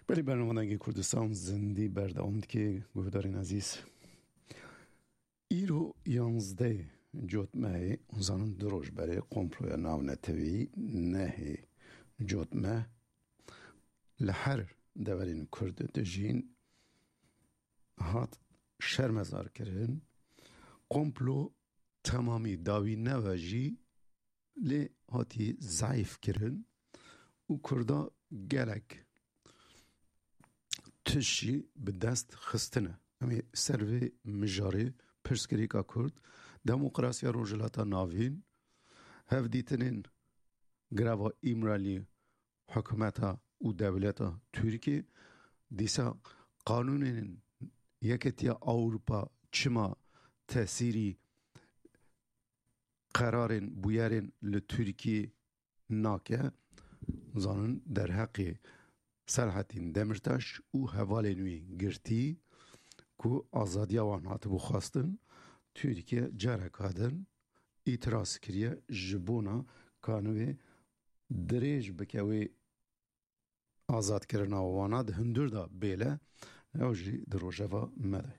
ولی برنامه کردستان زندی بردام که گوهدارین عزیز ایرو 11 جوتمه زنان دروش برای قمپلوی ناو نتوی نه جوتمه لحر دورین کرد دجین هات شرمزار کرن قمپلو تمامی داوی نواجی لی هاتی ضعیف کرن و کردا گلک تشی به دست خستنه همی سروی مجاری پرسکریکا کرد دموکراسیا روجلاتا ناوین هف دیتنین گراوا ایمرالی حکومتا و دولتا ترکی دیسا قانونین یکتیا اوروپا چما تأثیری قرارن بویرن لترکی ناکه زانن در حقی سلحتین دمرتاش و حوالنوی گرتی که آزادیا وان هاتبو خواستن ترکیه جارک هادن اعتراض کریه جبونا کانوی دریج بکوی آزاد کرنا وانا ده هندور دا بیله او جی دروجه و مده